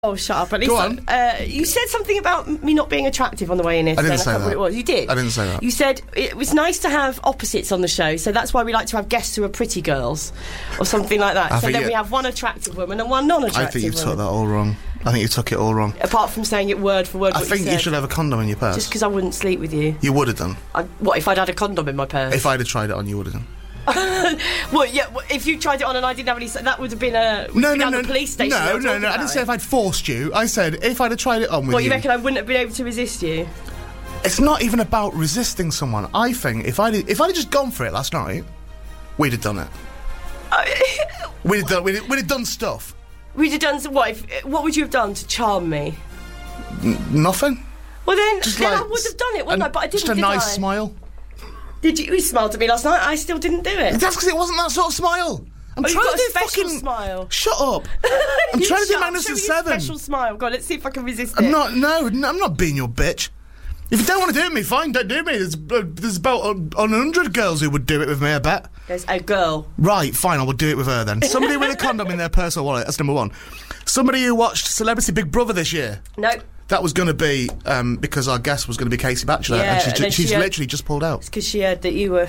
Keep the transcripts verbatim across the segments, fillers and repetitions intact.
Oh, shut up. At least Go on. Uh, you said something about me not being attractive on the way in here. I didn't then. say I can't that. remember what it was. You did? I didn't say that. You said it was nice to have opposites on the show, so that's why we like to have guests who are pretty girls, or something like that. I So think then you- we have one attractive woman and one non-attractive I think you woman. took that all wrong. I think you took it all wrong. Apart from saying it word for word I what think you you said. should have a condom in your purse. Just because I wouldn't sleep with you. You would have done. I, what, if I'd had a condom in my purse? If I'd have tried it on, you would have done. Well, yeah, well, if you tried it on and I didn't have any... That would have been a... No, been no, at no. the police station. No, they were no, talking no. I about didn't say it. if I'd forced you. I said if I'd have tried it on with What, you. you reckon I wouldn't have been able to resist you? It's not even about resisting someone. I think if I'd if I'd have just gone for it last night, we'd have done it. we'd have done. We'd have, we'd have done stuff. We'd have done... some- What, if, what would you have done to charm me? N- nothing. Well, then, Just then like I would have done it, wouldn't an- I? But I didn't, Just a did nice I? smile. Did you? You smiled at me last night. I still didn't do it. That's because it wasn't that sort of smile. I'm Oh, you've trying got to a do special fucking smile. Shut up. I'm You trying to do shut up. Magnificent Show me your Seven. special smile. Go on, let's see if I can resist I'm it. not. No, no, I'm not being your bitch. If you don't want to do it with me, fine, don't do it with me. There's, uh, there's about a hundred girls who would do it with me, I bet. There's a girl. Right, fine, I will do it with her then. Somebody with a condom in their purse or wallet, that's number one. Somebody who watched Celebrity Big Brother this year. No. That was going to be, um, because our guest was going to be Casey Batchelor, Yeah, and she's, and ju- then she's she had- literally just pulled out. It's because she heard that you were...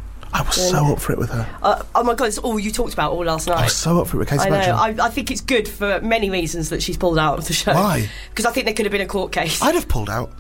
I was so up for it with her. Uh, oh my God, it's all you talked about all last night. I was so up for it with Casey I know. Batchelor. I, I think it's good for many reasons that she's pulled out of the show. Why? Because I think there could have been a court case. I'd have pulled out.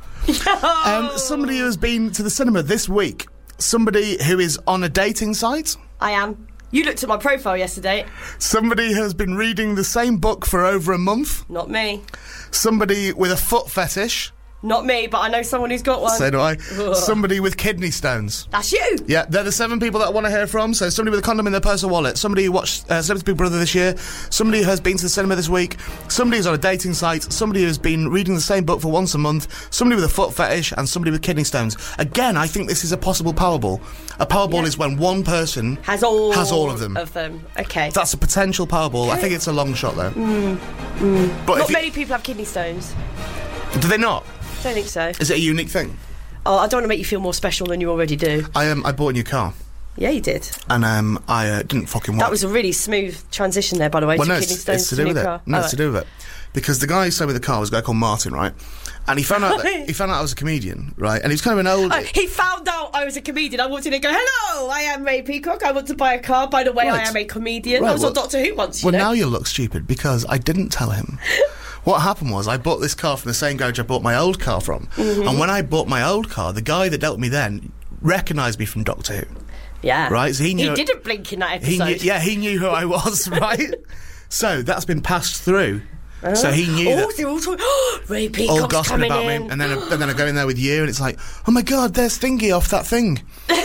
Um, somebody who has been to the cinema this week. Somebody who is on a dating site. I am. You looked at my profile yesterday. Somebody who has been reading the same book for over a month. Not me. Somebody with a foot fetish. Not me, but I know someone who's got one. So do I. Ugh. Somebody with kidney stones. That's you. Yeah, they're the seven people that I want to hear from. So somebody with a condom in their purse or wallet, somebody who watched uh, Celebrity Big Brother this year, somebody who has been to the cinema this week, somebody who's on a dating site, somebody who has been reading the same book for once a month, somebody with a foot fetish, and somebody with kidney stones. Again, I think this is a possible Powerball. A Powerball Yeah. is when one person Has all, has all of them. Of them. Okay. That's a potential Powerball. I think it's a long shot though. Mm. Mm. But Not if you, many people have kidney stones. do they not? Don't think so. Is it a unique thing? Oh, I don't want to make you feel more special than you already do. I um, I bought a new car. Yeah, you did. And um, I uh, didn't fucking work. That was a really smooth transition there, by the way. Well, to no, kidney it's, stones it's to to do new with it. car. No, Oh, it's to do with it. Because the guy who sold me the car was a guy called Martin, right? And he found out that, he found out I was a comedian, right? And he was kind of an old... Oh, he found out I was a comedian. I walked in and go, hello, I am Ray Peacock. I want to buy a car. By the way, Right. I am a comedian. Right, I was well- on Doctor Who once, you well, know. now you look stupid because I didn't tell him. What happened was I bought this car from the same garage I bought my old car from. Mm-hmm. And when I bought my old car, the guy that dealt with me then recognised me from Doctor Who. Yeah. Right, so he knew- He didn't blink in that He episode. knew, yeah, he knew who I was, right? So that's been passed through. So he knew Oh, that... they're all talking, oh, Ray all Peacock's gossiping coming about in. me, and then I, and then I go in there with you, and it's like, oh my god, there's Thingy off that thing,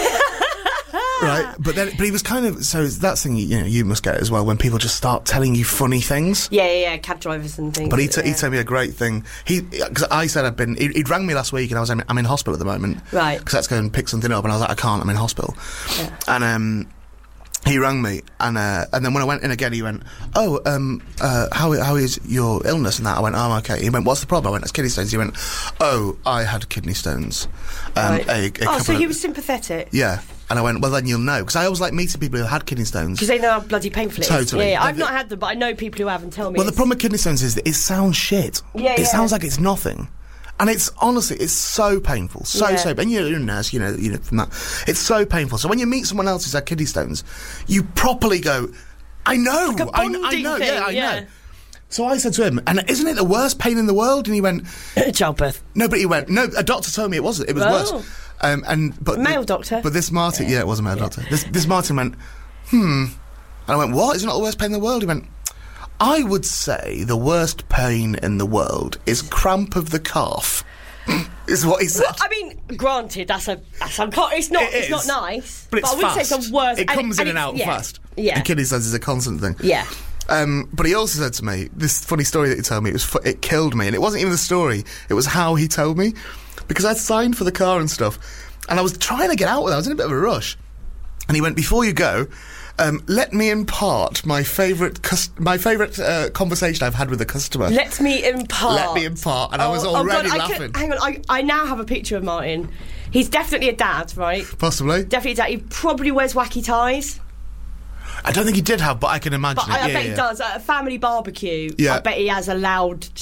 right? But then, but he was kind of so that's thing you know you must get as well when people just start telling you funny things. Yeah, yeah, yeah, cab drivers and things. But he, t- yeah. he told me a great thing. He because I said I've been. He, he'd rang me last week, and I was I'm, I'm in hospital at the moment, Right. Because I had to go and pick something up, and I was like, I can't, I'm in hospital, Yeah. and um. He rang me, and uh, and then when I went in again, he went, "Oh, um, uh, how how is your illness?" And that I went, "Oh, I'm okay." He went, "What's the problem?" I went, "It's kidney stones." He went, "Oh, I had kidney stones." Um, Right. a, a Oh, couple so he of- was sympathetic. yeah. And I went, "Well, then you'll know," because I always like meeting people who had kidney stones. Because they know how bloody painful it is. Totally. Yeah, yeah. I've They- not had them, but I know people who have and tell me. Well, the it's- problem with kidney stones is that it sounds shit. Yeah, It yeah. sounds like it's nothing. And it's honestly, it's so painful, so Yeah. so. And you're, you're a nurse, you know, you know from that. It's so painful. So when you meet someone else who's had kidney stones, you properly go, "I know, Like a I, I bonding know, thing, yeah, I yeah. know." So I said to him, "And isn't it the worst pain in the world?" And he went, Childbirth. "No," but he went, "No." A doctor told me it wasn't. It was Oh. worse. Um, and but Male the- doctor? But this Martin, yeah, it was a male doctor. This this Martin went, "Hmm," and I went, "What? Is it not the worst pain in the world?" He went, "I would say the worst pain in the world is cramp of the calf." Is what he said. Well, I mean, granted, that's a that's unco- it's not It it's is. not nice, But it's I wouldn't fast. say it's the worst. It and comes in and it's- out yeah. fast. Yeah, And kidney stones is a constant thing. yeah. Um, but he also said to me this funny story that he told me. It was fu- it killed me, and it wasn't even the story. It was how he told me, because I'd signed for the car and stuff, and I was trying to get out with it. I was in a bit of a rush, and he went, "Before you go, um, let me impart my favourite cus- my favourite uh, conversation I've had with a customer." Let me impart. Let me impart, and I was Oh, already oh God, I laughing. could- hang on, I, I now have a picture of Martin. He's definitely a dad, right? Possibly. Definitely a dad. He probably wears wacky ties. I don't think he did have, but I can imagine But it. I, I yeah, bet yeah. he does. At a family barbecue, Yeah. I bet he has a loud